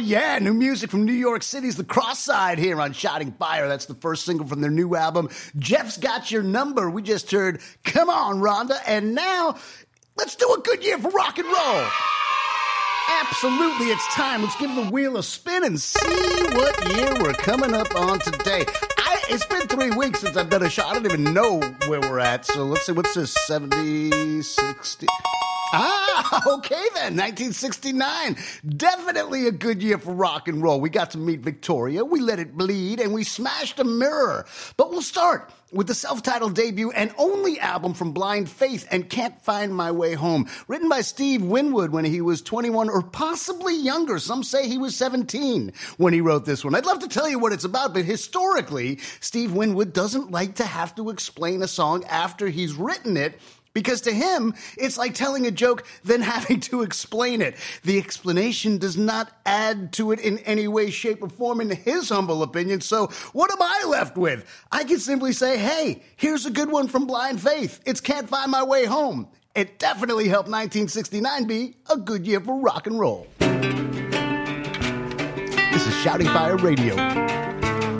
yeah, new music from New York City's The Cross Side here on Shouting Fire. That's the first single from their new album, Jeff's Got Your Number. We just heard Come On, Rhonda, and now let's do a good year for rock and roll. Absolutely, it's time. Let's give the wheel a spin and see what year we're coming up on today. It's been 3 weeks since I've done a show. I don't even know where we're at. So let's see, what's this, 70, 60? Okay then, 1969. Definitely a good year for rock and roll. We got to meet Victoria, we let it bleed, and we smashed a mirror. But we'll start with the self-titled debut and only album from Blind Faith and Can't Find My Way Home, written by Steve Winwood when he was 21 or possibly younger. Some say he was 17 when he wrote this one. I'd love to tell you what it's about, but historically, Steve Winwood doesn't like to have to explain a song after he's written it, because to him, it's like telling a joke, then having to explain it. The explanation does not add to it in any way, shape, or form, in his humble opinion. So what am I left with? I can simply say, hey, here's a good one from Blind Faith. It's Can't Find My Way Home. It definitely helped 1969 be a good year for rock and roll. This is Shouting Fire Radio.